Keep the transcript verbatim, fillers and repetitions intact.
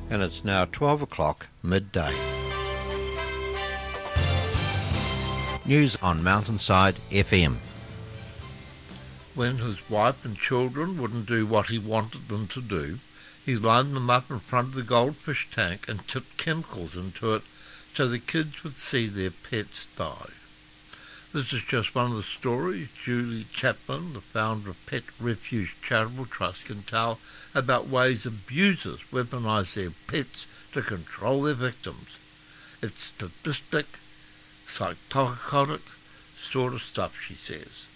and it's now twelve o'clock midday. News on Mountainside F M. When his wife and children wouldn't do what he wanted them to do, he lined them up in front of the goldfish tank and tipped chemicals into it so the kids would see their pets die. This is just one of the stories Julie Chapman, the founder of Pet Refuge Charitable Trust, can tell about ways abusers weaponize their pets to control their victims. It's sadistic, psychotic sort of stuff, she says.